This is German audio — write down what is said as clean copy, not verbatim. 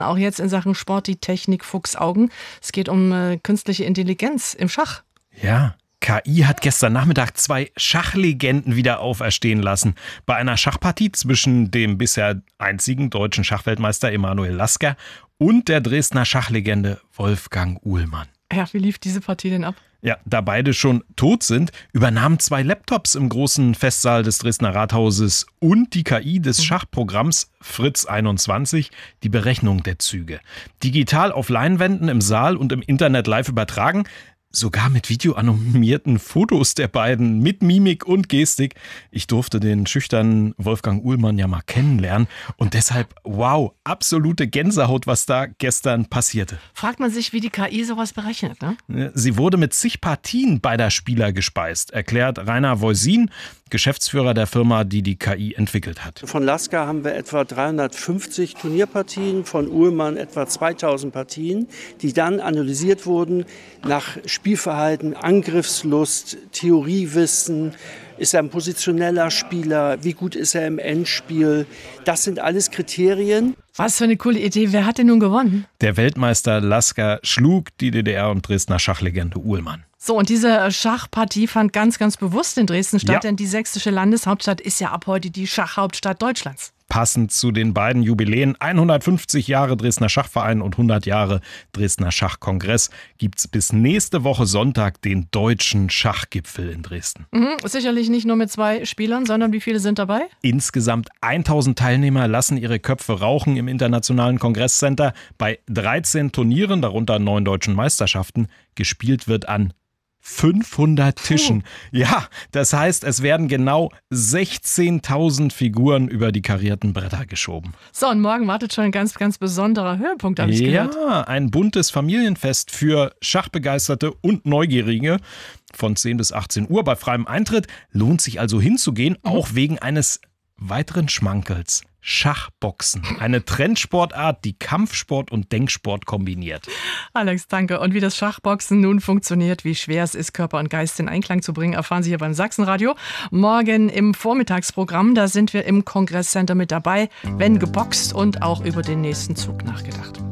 Auch jetzt in Sachen Sport die Technik Fuchsaugen. Es geht um künstliche Intelligenz im Schach. Ja, KI hat gestern Nachmittag 2 Schachlegenden wieder auferstehen lassen. Bei einer Schachpartie zwischen dem bisher einzigen deutschen Schachweltmeister Emanuel Lasker und der Dresdner Schachlegende Wolfgang Uhlmann. Ja, wie lief diese Partie denn ab? Ja, da beide schon tot sind, übernahmen 2 Laptops im großen Festsaal des Dresdner Rathauses und die KI des Schachprogramms Fritz 21 die Berechnung der Züge. Digital auf Leinwänden im Saal und im Internet live übertragen, sogar mit videoanimierten Fotos der beiden, mit Mimik und Gestik. Ich durfte den schüchternen Wolfgang Uhlmann ja mal kennenlernen und deshalb, wow, absolute Gänsehaut, was da gestern passierte. Fragt man sich, wie die KI sowas berechnet, ne? Sie wurde mit zig Partien beider Spieler gespeist, erklärt Rainer Voisin, Geschäftsführer der Firma, die die KI entwickelt hat. Von Lasker haben wir etwa 350 Turnierpartien, von Uhlmann etwa 2000 Partien, die dann analysiert wurden nach Spielverhalten, Angriffslust, Theoriewissen. Ist er ein positioneller Spieler? Wie gut ist er im Endspiel? Das sind alles Kriterien. Was für eine coole Idee. Wer hat denn nun gewonnen? Der Weltmeister Lasker schlug die DDR- und Dresdner Schachlegende Uhlmann. So, und diese Schachpartie fand ganz bewusst in Dresden statt, Ja. denn die sächsische Landeshauptstadt ist ja ab heute die Schachhauptstadt Deutschlands. Passend zu den beiden Jubiläen 150 Jahre Dresdner Schachverein und 100 Jahre Dresdner Schachkongress gibt's bis nächste Woche Sonntag den deutschen Schachgipfel in Dresden. Sicherlich nicht nur mit 2 Spielern, sondern wie viele sind dabei? Insgesamt 1000 Teilnehmer lassen ihre Köpfe rauchen im Internationalen Kongresscenter. Bei 13 Turnieren, darunter 9 deutschen Meisterschaften, gespielt wird an 500 Tischen. Ja, das heißt, es werden genau 16.000 Figuren über die karierten Bretter geschoben. So, und morgen wartet schon ein ganz besonderer Höhepunkt, habe ich gehört. Ja, ein buntes Familienfest für Schachbegeisterte und Neugierige von 10 bis 18 Uhr bei freiem Eintritt. Lohnt sich also hinzugehen, auch wegen eines weiteren Schmankels. Schachboxen, eine Trendsportart, die Kampfsport und Denksport kombiniert. Alex, danke. Und wie das Schachboxen nun funktioniert, wie schwer es ist, Körper und Geist in Einklang zu bringen, erfahren Sie hier beim Sachsenradio. Morgen im Vormittagsprogramm, da sind wir im Kongresscenter mit dabei, wenn geboxt und auch über den nächsten Zug nachgedacht.